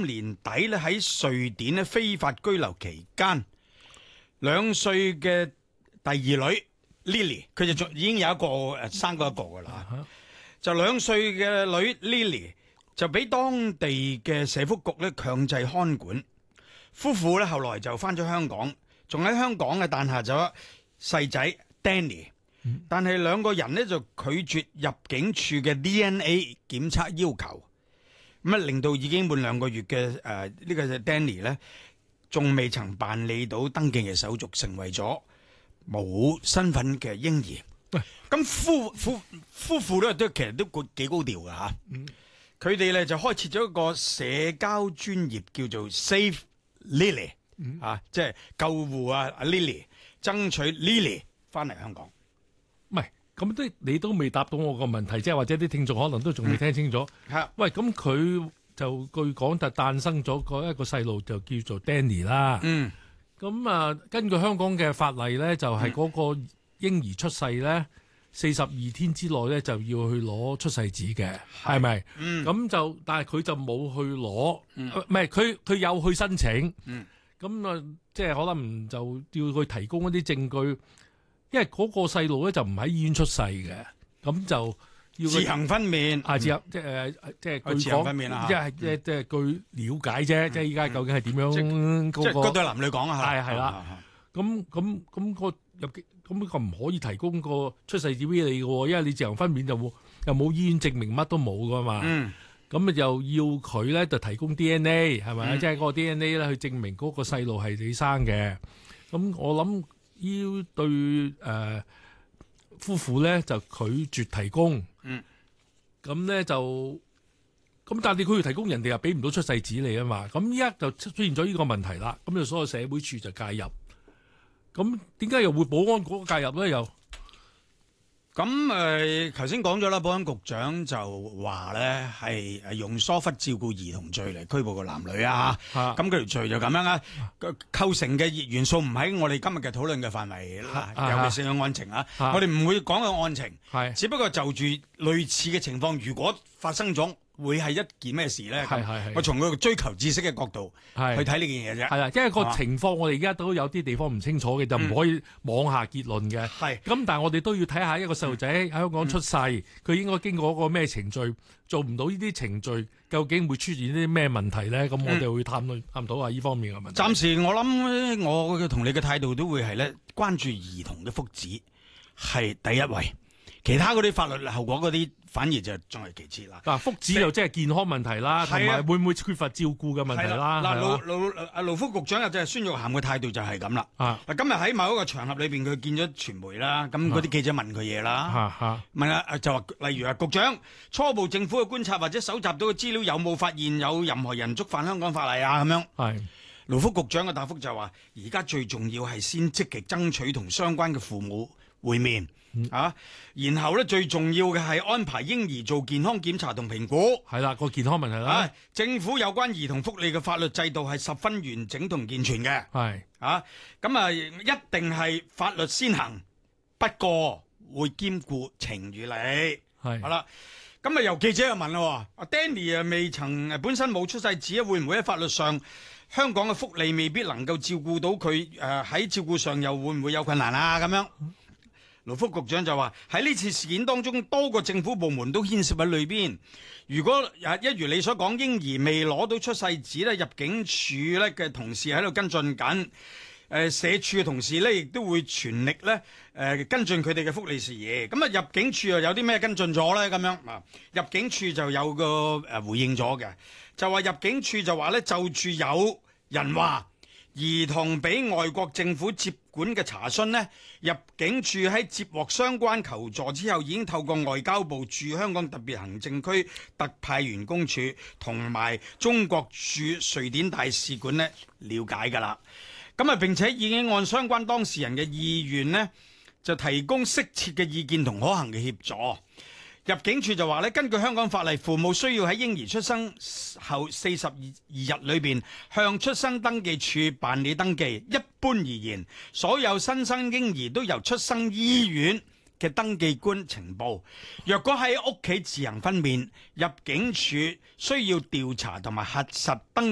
年底咧喺瑞典咧非法居留期間，2歲嘅第二女 Lily， 佢就已經有一個生過一個噶啦，就2歲嘅女 Lily 就俾當地嘅社福局咧強制看管。夫婦咧後來就翻咗香港，仲喺香港嘅誕下咗細仔 Danny， 但係兩個人呢就拒絕入境處嘅 DNA 檢測要求，咁啊令到已經滿2個月嘅呢個 Danny 呢，仲未曾辦理到登記嘅手續，成為咗冇身份嘅嬰兒。咁夫婦咧都其實都幾高調㗎吓，佢哋咧就開設咗一個社交專頁叫做 Save Lily， 即係救護啊 Lily， 爭取 Lily 翻嚟香港。 唔係咁你都未答到我個問題，即係或者啲聽眾可能都仲未聽清楚。喂，咁佢就據講就誕生咗一個細路，就叫做 Danny 啦。咁啊，根據香港嘅法例咧，就係嗰個嬰兒出世咧，42天之內咧就要去攞出世紙嘅，係咪？咁就但係佢就冇去攞，唔係佢有去申請。咁啊，即係可能就要佢提供一啲證據，因為嗰個細路咧就唔喺醫院出世嘅，咁就要自行分娩。 即係據自行分娩啦， 即係據了解啫，即係依家究竟係點樣嗰個？ 即係嗰對男女講啊， 係啦。咁個入境咁佢唔可以提供個出世紙俾你嘅喎，因為你自行分娩又冇醫院證明，乜都冇噶嘛。咁啊又要佢咧就提供 DNA 係咪？即係嗰個 DNA 咧去證明嗰個細路係你生嘅。咁我諗呢對夫婦咧就拒絕提供。咁咧咁但係你佢要提供，人哋又俾唔到出世紙你啊嘛。咁依家就出現咗呢個問題啦。咁就所有社會處就介入。咁點解又會保安局介入咧？又咁頭先講咗啦，保安局長就話咧係用疏忽照顧兒童罪嚟拘捕個男女啊。咁佢條罪就咁樣啊，構成嘅元素唔喺我哋今日嘅討論嘅範圍啦，尤其是個案情啊。我哋唔會講個案情，只不過就住類似嘅情況，如果發生咗，會係一件咩事咧？我從佢追求知識嘅角度去睇呢件嘢啫。係啦， 因為個情況我哋而家都有啲地方唔清楚嘅，就唔可以妄下結論嘅。咁但係我哋都要睇下一個細路仔喺香港出世，佢應該經過一個咩程序，做唔到呢啲程序，究竟會出現啲咩問題咧？咁我哋會探討下呢方面嘅問題。 暫時我諗我同你嘅態度都會係咧，關注兒童嘅福祉係第一位，其他嗰啲法律後果嗰啲反而就仲係其次啦。 嗱，福祉又即係健康問題啦，同埋會唔會缺乏照顧嘅問題啦。 勞福局長又即係孫玉菡嘅態度就係咁啦。今日喺某一個場合裏邊，佢見咗傳媒啦，咁嗰啲記者問佢嘢啦，問就話例如局長初步政府嘅觀察或者搜集到嘅資料有冇發現有任何人觸犯香港法例啊？咁樣。勞福局長嘅答覆就話：而家最重要係先積極爭取同相關嘅父母會面。然後咧最重要嘅係安排嬰兒做健康檢查同評估，係啦，個健康問題啦。政府有關兒童福利嘅法律制度係十分完整同健全嘅，咁一定係法律先行，不過會兼顧情與理。好啦，咁由記者又問啦，Danny 未曾本身冇出世紙，會唔會喺法律上香港嘅福利未必能夠照顧到佢？喺照顧上又會唔會有困難啊？咁樣。勞福局長就話喺呢次事件當中，多個政府部門都牽涉喺裏邊。如果一如你所講，嬰兒未攞到出世紙咧，入境處咧嘅同事喺度跟進緊，社署嘅同事咧亦都會全力咧跟進佢哋嘅福利事宜。咁入境處又有啲咩跟進咗咧？咁樣入境處就有個回應咗嘅，就話入境處就話咧，就住有人話兒童俾外國政府接管嘅查詢呢，入境處喺接獲相關求助之後，已經透過外交部駐香港特別行政區特派員公署同埋中國駐瑞典大使館呢了解㗎啦。並且已經按相關當事人嘅意願呢，就提供適切嘅意見同可行嘅協助。入境處就話咧，根據香港法例，父母需要喺嬰兒出生後42日裏邊向出生登記處辦理登記。一般而言，所有新生嬰兒都由出生醫院嘅登記官呈報。若果喺屋企自行分娩，入境處需要調查同埋核實登記